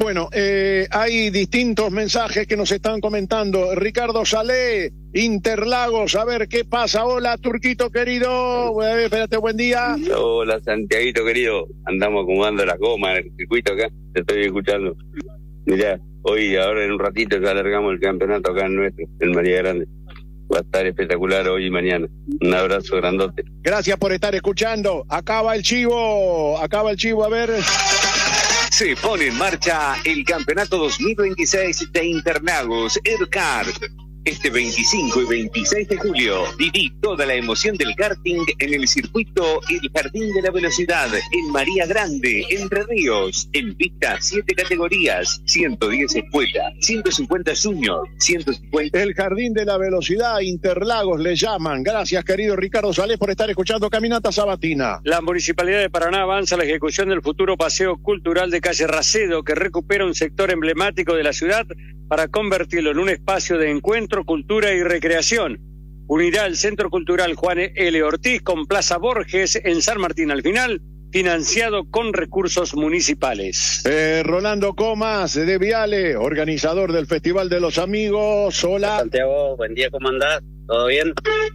Bueno, hay distintos mensajes que nos están comentando. Ricardo Salé, Interlagos, a ver qué pasa. Hola, Turquito querido. Espérate, buen día. Hola, Santiaguito querido. Andamos acomodando las gomas en el circuito acá. Te estoy escuchando. Mirá, hoy, ahora en un ratito ya alargamos el campeonato acá en nuestro, en María Grande. Va a estar espectacular hoy y mañana. Un abrazo grandote. Gracias por estar escuchando. Acaba el chivo, a ver. Se pone en marcha el campeonato 2026 de Interlagos ERCAR. Este 25 y 26 de julio, viví toda la emoción del karting en el circuito El Jardín de la Velocidad, en María Grande, Entre Ríos. En pista, 7 categorías, 110 escuela, 150 junior, 150... El Jardín de la Velocidad, Interlagos le llaman. Gracias, querido Ricardo Salés, por estar escuchando Caminata Sabatina. La Municipalidad de Paraná avanza la ejecución del futuro paseo cultural de calle Racedo, que recupera un sector emblemático de la ciudad para convertirlo en un espacio de encuentro, cultura y recreación. Unirá el Centro Cultural Juan L. Ortiz con Plaza Borges en San Martín al final, financiado con recursos municipales. Rolando Comas, de Viale, organizador del Festival de los Amigos. Hola. Santiago, buen día, ¿cómo andás? ¿Todo bien?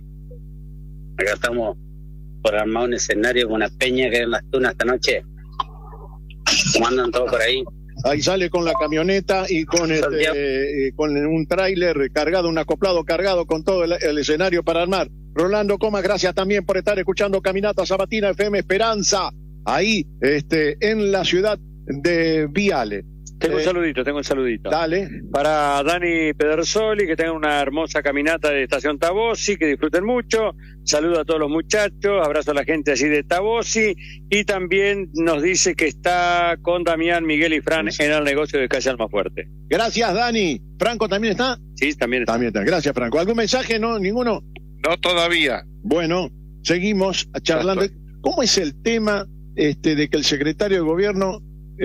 Acá estamos por armar un escenario con una peña que hay en las Tunas esta noche. ¿Cómo andan todos por ahí? Ahí sale con la camioneta y con un tráiler cargado, un acoplado cargado con todo el escenario para armar. Rolando Comas, gracias también por estar escuchando Caminata Sabatina FM Esperanza, ahí en la ciudad de Viale. Tengo un saludito. Dale. Para Dani Pedersoli, que tengan una hermosa caminata de Estación Tabosi, que disfruten mucho. Saludo a todos los muchachos, abrazo a la gente allí de Tabosi. Y también nos dice que está con Damián, Miguel y Fran en el negocio de Calle Almafuerte. Gracias, Dani. ¿Franco también está? Sí, también está. Gracias, Franco. ¿Algún mensaje? ¿No? ¿Ninguno? No, todavía. Bueno, seguimos charlando. ¿Cómo es el tema de que el secretario de Gobierno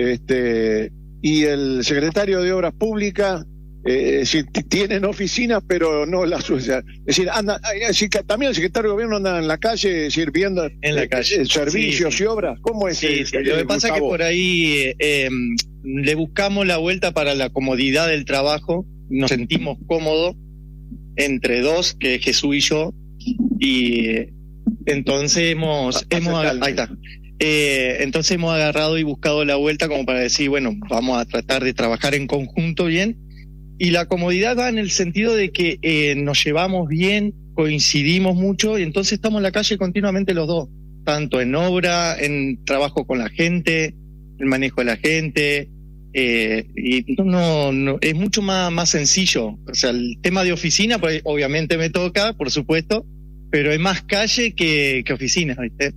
y el secretario de Obras Públicas tienen oficinas, pero no las usan? Es decir, que también el secretario de Gobierno anda en la calle, viendo en la calle servicios y obras. ¿Cómo es? Lo que pasa es que por ahí le buscamos la vuelta para la comodidad del trabajo. Nos sentimos cómodos entre dos, que es Jesús y yo, y entonces ahí está. Entonces hemos agarrado y buscado la vuelta como para decir, bueno, vamos a tratar de trabajar en conjunto bien. Y la comodidad va en el sentido de que nos llevamos bien, coincidimos mucho, y entonces estamos en la calle continuamente los dos, tanto en obra, en trabajo con la gente, el manejo de la gente, y no es mucho más sencillo. O sea, el tema de oficina, pues obviamente me toca, por supuesto, pero es más calle que oficina, ¿viste?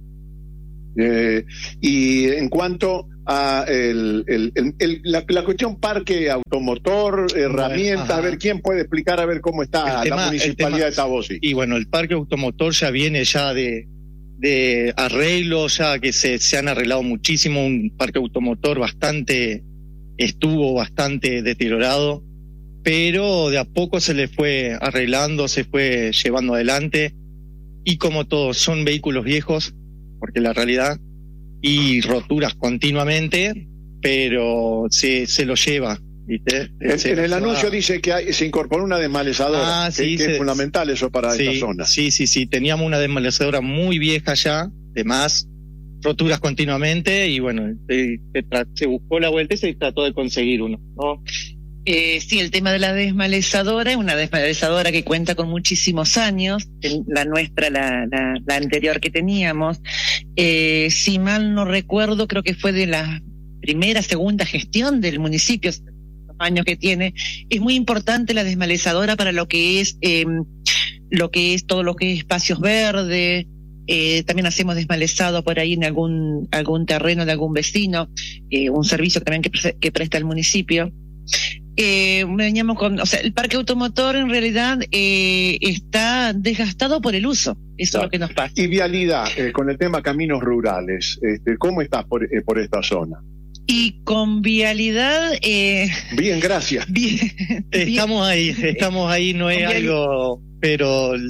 Y en cuanto a la cuestión parque automotor, herramientas, a ver quién puede explicar, a ver cómo está la municipalidad de Tabosi. Y bueno, el parque automotor ya viene ya de arreglo, ya que se han arreglado muchísimo. Un parque automotor estuvo bastante deteriorado, pero de a poco se le fue arreglando, se fue llevando adelante, y como todos son vehículos viejos, porque la realidad, y roturas continuamente, pero se lo lleva, ¿viste? En el anuncio dice que se incorporó una desmalezadora, que es fundamental eso para esta zona. Sí, teníamos una desmalezadora muy vieja ya, de más, roturas continuamente, y bueno, se buscó la vuelta y se trató de conseguir uno, ¿no? Sí, el tema de la desmalezadora es una desmalezadora que cuenta con muchísimos años, la nuestra, la anterior que teníamos. Si mal no recuerdo, creo que fue de la segunda gestión del municipio, los años que tiene. Es muy importante la desmalezadora para lo que es todo lo que es espacios verdes. También hacemos desmalezado por ahí en algún terreno de algún vecino, un servicio también que presta el municipio. Veníamos el parque automotor en realidad está desgastado por el uso, eso es lo que nos pasa. Y vialidad, con el tema caminos rurales, ¿cómo estás por esta zona? Y con vialidad bien, gracias. Estamos ahí, no es algo, pero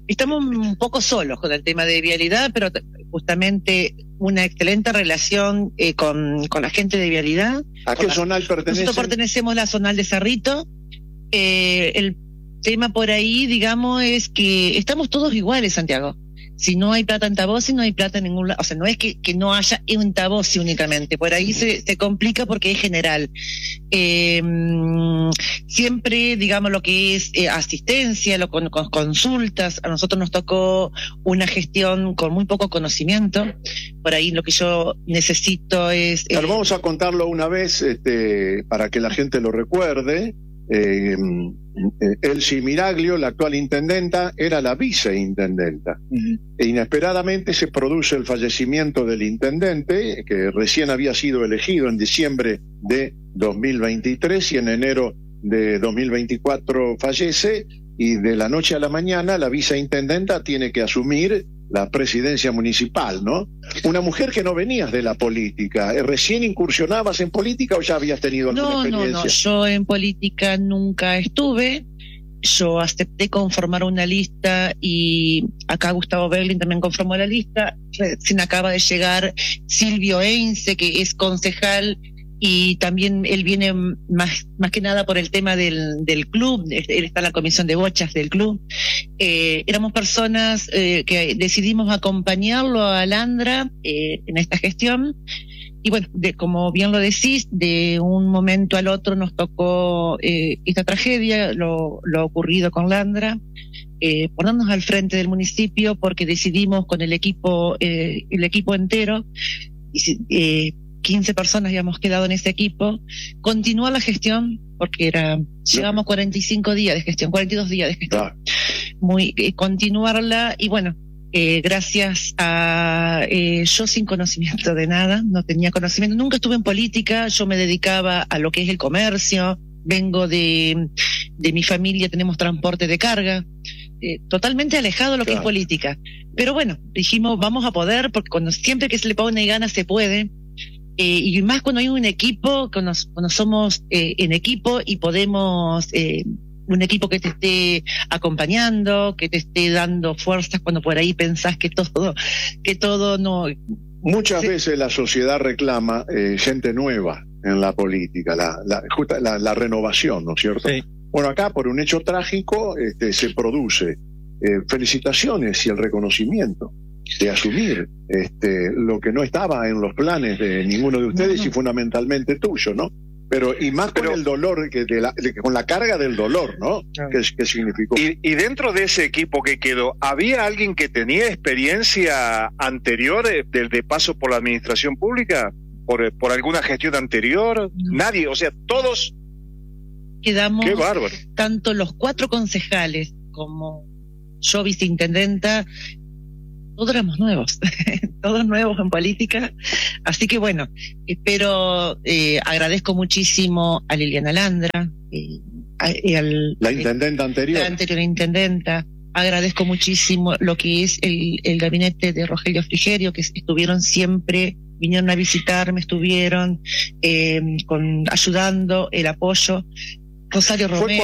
Estamos un poco solos con el tema de vialidad, pero justamente una excelente relación con la gente de vialidad. ¿A qué zonal pertenece? Nosotros pertenecemos a la zonal de Cerrito. El tema por ahí, digamos, es que estamos todos iguales, Santiago. Si no hay plata en Tabosi, no hay plata en ningún lado. O sea, no es que no haya en Tabosi únicamente. Por ahí se complica porque es general. Siempre, digamos, lo que es asistencia, con consultas, a nosotros nos tocó una gestión con muy poco conocimiento. Por ahí lo que yo necesito es... Pero vamos a contarlo una vez para que la gente lo recuerde. Elsie Miraglio, la actual intendenta, era la viceintendenta. E inesperadamente se produce el fallecimiento del intendente, que recién había sido elegido en diciembre de 2023 y en enero de 2024 fallece, y de la noche a la mañana la viceintendenta tiene que asumir la presidencia municipal, ¿no? Una mujer que no venías de la política. ¿Recién incursionabas en política o ya habías tenido alguna experiencia? No, yo en política nunca estuve. Yo acepté conformar una lista y acá Gustavo Berlin también conformó la lista. Recién acaba de llegar Silvio Eince, que es concejal, y también él viene más que nada por el tema del club. Él está en la comisión de bochas del club. Éramos personas que decidimos acompañarlo a Landra en esta gestión. Y bueno, como bien lo decís, de un momento al otro nos tocó esta tragedia, lo ocurrido con Landra, ponernos al frente del municipio porque decidimos con el equipo entero, 15 personas habíamos quedado en ese equipo, continuar la gestión, porque llevamos 45 días de gestión, 42 días de gestión. Continuarla, y bueno, gracias a yo sin conocimiento de nada, no tenía conocimiento, nunca estuve en política, yo me dedicaba a lo que es el comercio, vengo de mi familia, tenemos transporte de carga, totalmente alejado de lo que es política. Pero bueno, dijimos, vamos a poder, porque siempre que se le pone ganas se puede. Y más cuando hay un equipo, cuando somos en equipo y podemos, un equipo que te esté acompañando, que te esté dando fuerzas cuando por ahí pensás que todo no... Muchas veces la sociedad reclama gente nueva en la política, la renovación, ¿no es cierto? Sí. Bueno, acá por un hecho trágico se produce felicitaciones y el reconocimiento de asumir lo que no estaba en los planes de ninguno de ustedes y fundamentalmente tuyo, ¿no? Pero y más con el dolor, con la carga del dolor, ¿no? ¿Qué significó? Y dentro de ese equipo que quedó, ¿había alguien que tenía experiencia anterior de paso por la administración pública? ¿Por alguna gestión anterior? Nadie, o sea, todos... Quedamos, ¡qué bárbaro! Tanto los 4 concejales como yo, viceintendenta, todos éramos nuevos, todos nuevos en política. Así que bueno, espero, agradezco muchísimo a Liliana Landra, la intendenta anterior. La anterior intendenta. Agradezco muchísimo lo que es el gabinete de Rogelio Frigerio, que estuvieron siempre, vinieron a visitarme, estuvieron ayudando, el apoyo. Rosario Romero.